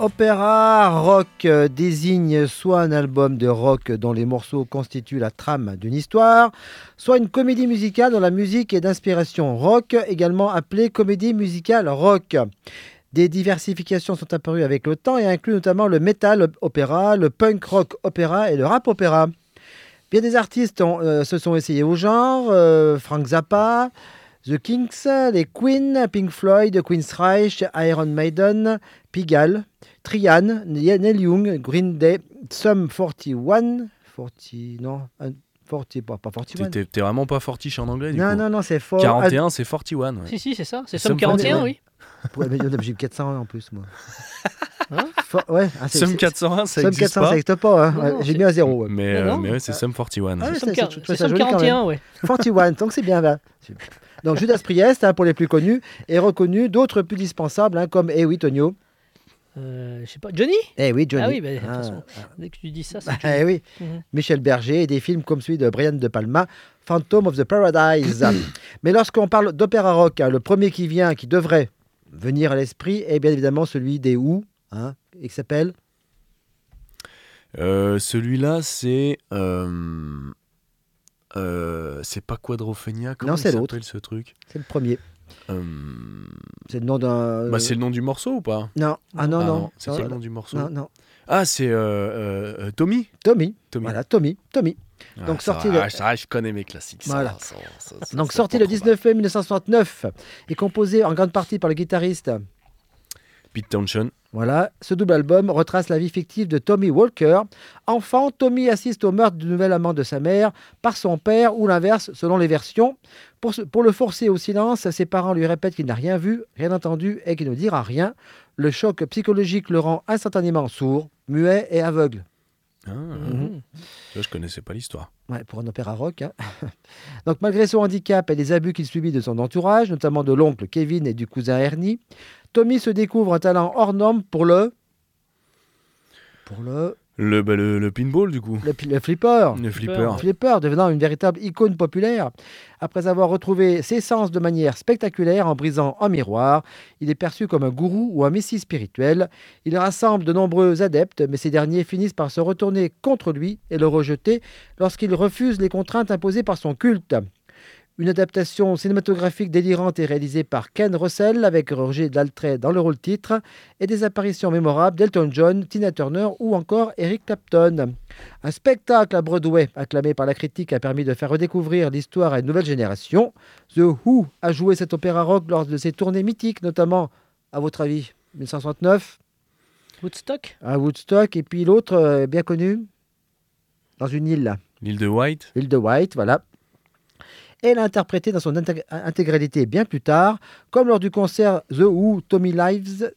Opéra rock désigne soit un album de rock dont les morceaux constituent la trame d'une histoire, soit une comédie musicale dont la musique est d'inspiration rock, également appelée comédie musicale rock. Des diversifications sont apparues avec le temps et incluent notamment le metal opéra, le punk rock opéra et le rap opéra. Bien des artistes se sont essayés au genre, Frank Zappa, The Kinks, les Queen, Pink Floyd, Queen's Reich, Iron Maiden, Pigalle, Trian, Neil Young, Green Day, Sum 41, 40, non, 40, pas 41. T'es vraiment pas fortiche en anglais, du non, coup. Non, non, c'est fort. 41, c'est 41. Ouais. Si, c'est ça. C'est Sum 41, oui. Ouais, mais j'ai 401 en plus, moi. Hein Sum 401, ça Sum existe 400, pas. ça n'existe pas. Hein. Non, j'ai mis à 0. Ouais. Mais ouais, c'est Sum 41. Ah, c'est Sum 41, oui. 41, donc c'est bien. Là. Donc Judas Priest, pour les plus connus, est reconnu. D'autres plus dispensables, comme Eh oui, Tonio. Je sais pas. Johnny. Eh oui, Johnny. Ah oui, de toute façon, dès que tu dis ça, c'est Eh oui. Michel Berger et des films comme celui de Brian De Palma, Phantom of the Paradise. Mais lorsqu'on parle d'opéra rock, le premier qui vient, qui devrait venir à l'esprit, est bien évidemment celui des Who, et qui s'appelle celui-là, c'est pas Quadrophenia. Comment c'est il l'autre. s'appelle ce truc? C'est le premier. C'est le nom d'un. C'est le nom du morceau ou pas? Non. Non. C'est pas le nom du morceau. Non. Ah, c'est Tommy. Voilà, Tommy. Donc sorti je connais mes classiques. Voilà. Donc sorti le 19 mai 1969 et composé en grande partie par le guitariste Pete Townshend. Voilà, ce double album retrace la vie fictive de Tommy Walker. Enfant, Tommy assiste au meurtre du nouvel amant de sa mère par son père ou l'inverse selon les versions. Pour le forcer au silence, ses parents lui répètent qu'il n'a rien vu, rien entendu et qu'il ne dira rien. Le choc psychologique le rend instantanément sourd, muet et aveugle. Je connaissais pas l'histoire. Ouais, pour un opéra rock. Donc malgré son handicap et les abus qu'il subit de son entourage, notamment de l'oncle Kevin et du cousin Ernie, Tommy se découvre un talent hors norme pour le pinball, du coup. Le flipper. Le flipper. Flipper, devenant une véritable icône populaire. Après avoir retrouvé ses sens de manière spectaculaire en brisant un miroir, il est perçu comme un gourou ou un messie spirituel. Il rassemble de nombreux adeptes, mais ces derniers finissent par se retourner contre lui et le rejeter lorsqu'il refuse les contraintes imposées par son culte. Une adaptation cinématographique délirante est réalisée par Ken Russell avec Roger Daltrey dans le rôle titre et des apparitions mémorables d'Elton John, Tina Turner ou encore Eric Clapton. Un spectacle à Broadway acclamé par la critique a permis de faire redécouvrir l'histoire à une nouvelle génération. The Who a joué cet opéra rock lors de ses tournées mythiques, notamment, à votre avis, 1969 Woodstock. À Woodstock, et puis l'autre, bien connu, dans une île. L'île de White. L'île de White, voilà. Elle l'a interprété dans son intégralité bien plus tard, comme lors du concert The Who Tommy Live,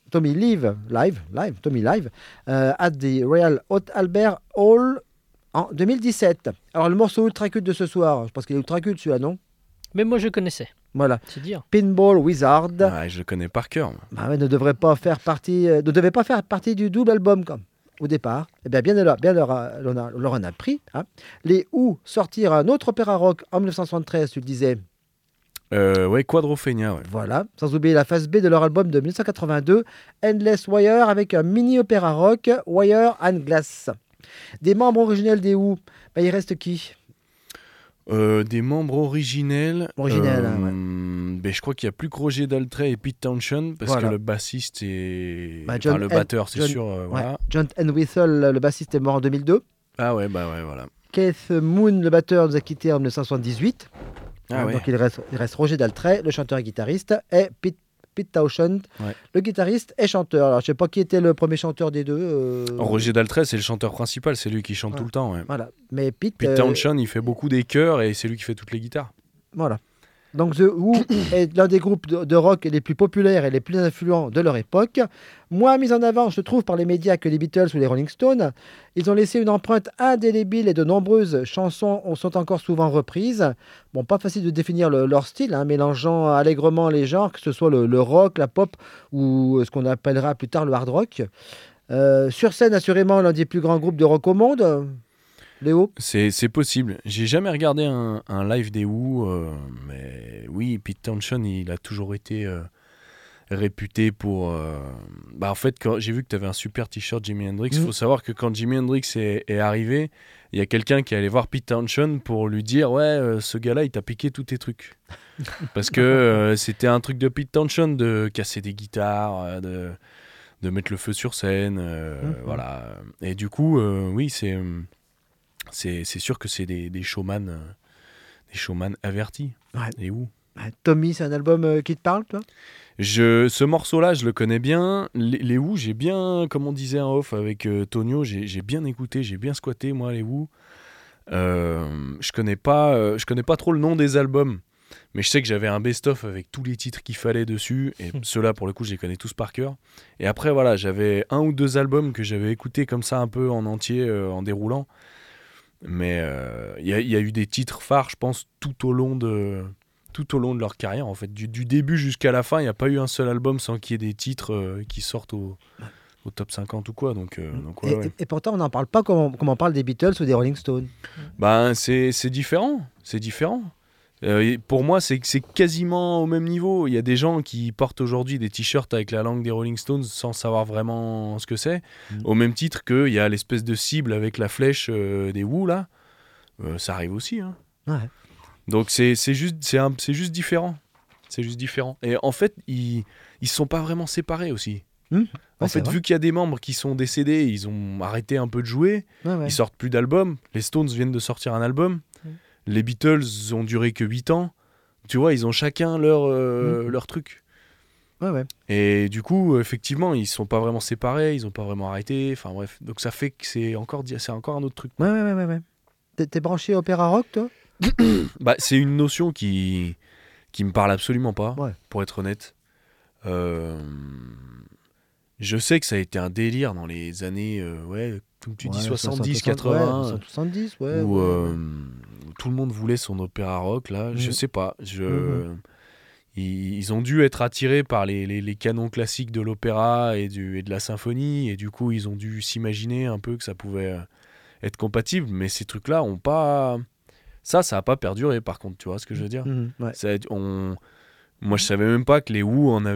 at the Royal Albert Hall en 2017. Alors le morceau ultra culte de ce soir, je pense qu'il est ultra culte celui-là, non? Mais moi je connaissais. Voilà. C'est dire. Pinball Wizard. Je le connais par cœur. Ne devait pas faire partie du double album au départ. Eh bien leur en a pris. Les Who sortirent un autre opéra rock en 1973, tu le disais. Quadrophenia. Ouais. Voilà, sans oublier la phase B de leur album de 1982, Endless Wire, avec un mini-opéra rock, Wire and Glass. Des membres originels des Who, il reste qui? Des membres originels. Je crois qu'il n'y a plus que Roger Daltrey et Pete Townshend, parce que le bassiste est. Le batteur, c'est sûr. Voilà. John Entwistle, le bassiste, est mort en 2002. Ah ouais, voilà. Keith Moon, le batteur, nous a quittés en 1978. Donc il reste Roger Daltrey, le chanteur et guitariste, et Pete Townshend, le guitariste et chanteur. Alors je ne sais pas qui était le premier chanteur des deux. Roger Daltrey, c'est le chanteur principal, c'est lui qui chante tout le temps. Ouais. Voilà. Mais Pete Townshend, il fait beaucoup des chœurs et c'est lui qui fait toutes les guitares. Voilà. Donc The Who est l'un des groupes de rock les plus populaires et les plus influents de leur époque. Moins mis en avant, je trouve, par les médias que les Beatles ou les Rolling Stones. Ils ont laissé une empreinte indélébile et de nombreuses chansons sont encore souvent reprises. Bon, pas facile de définir leur style, mélangeant allègrement les genres, que ce soit le rock, la pop ou ce qu'on appellera plus tard le hard rock. Sur scène, assurément, l'un des plus grands groupes de rock au monde. Léo? C'est possible. J'ai jamais regardé un live des Who, mais oui, Pete Townshend, il a toujours été réputé pour... en fait, quand j'ai vu que tu avais un super t-shirt Jimi Hendrix, il faut savoir que quand Jimi Hendrix est arrivé, il y a quelqu'un qui est allé voir Pete Townshend pour lui dire « Ouais, ce gars-là, il t'a piqué tous tes trucs. » Parce que c'était un truc de Pete Townshend de casser des guitares, de mettre le feu sur scène, voilà. Et du coup, oui, c'est sûr que c'est des showman avertis. Ouais. Et où Tommy, c'est un album qui te parle, toi ? Ce morceau-là, je le connais bien. Les Who, j'ai bien, comme on disait en off avec Tonio, j'ai bien écouté, j'ai bien squatté, moi, les Who. Je connais pas trop le nom des albums, mais je sais que j'avais un best-of avec tous les titres qu'il fallait dessus, et ceux-là, pour le coup, je les connais tous par cœur. Et après, voilà, j'avais 1 ou 2 albums que j'avais écoutés comme ça, un peu en entier, en déroulant. Mais il y a eu des titres phares, je pense, tout au long de leur carrière, en fait. Du début jusqu'à la fin, il n'y a pas eu un seul album sans qu'il y ait des titres qui sortent au top 50 ou quoi. Donc, ouais. Et pourtant, on n'en parle pas comme on parle des Beatles ou des Rolling Stones. C'est différent. C'est différent. Pour moi, c'est quasiment au même niveau. Il y a des gens qui portent aujourd'hui des t-shirts avec la langue des Rolling Stones sans savoir vraiment ce que c'est. Au même titre qu'il y a l'espèce de cible avec la flèche des Who, là. Ça arrive aussi. Hein. Ouais. Donc c'est juste différent. C'est juste différent. Et en fait, ils sont pas vraiment séparés aussi. En fait, vu qu'il y a des membres qui sont décédés, ils ont arrêté un peu de jouer. Ils sortent plus d'albums. Les Stones viennent de sortir un album. Les Beatles ont duré que 8 ans. Tu vois, ils ont chacun leur truc. Ouais. Et du coup, effectivement, ils sont pas vraiment séparés, ils ont pas vraiment arrêté. Enfin bref, donc ça fait que c'est encore un autre truc. Ouais. T'es branché opéra rock, toi ? C'est une notion qui me parle absolument pas, pour être honnête. Je sais que ça a été un délire dans les années, comme tu dis, 70, 80, 70, où tout le monde voulait son opéra rock, là. Je sais pas. Ils ont dû être attirés par les canons classiques de l'opéra et de la symphonie, et du coup, ils ont dû s'imaginer un peu que ça pouvait être compatible, mais ces trucs-là ont pas... Ça a pas perduré, par contre, tu vois ce que je veux dire ? Ouais. Moi, je savais même pas que les Who en avaient